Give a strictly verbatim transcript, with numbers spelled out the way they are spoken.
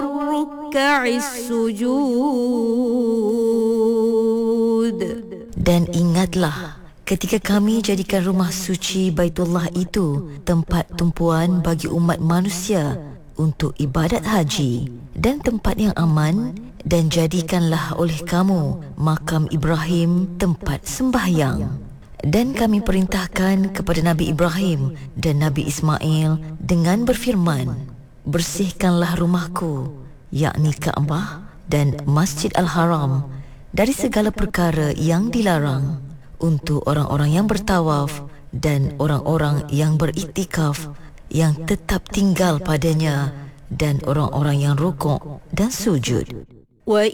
والركع السجود. Dan ingatlah ketika kami jadikan rumah suci Baitullah itu tempat tumpuan bagi umat manusia untuk ibadat haji dan tempat yang aman, dan jadikanlah oleh kamu makam Ibrahim tempat sembahyang. Dan kami perintahkan kepada Nabi Ibrahim dan Nabi Ismail dengan berfirman, bersihkanlah rumahku, yakni Kaabah dan Masjid Al-Haram, dari segala perkara yang dilarang, untuk orang-orang yang bertawaf dan orang-orang yang beriktikaf yang tetap tinggal padanya, dan orang-orang yang rukuk dan sujud.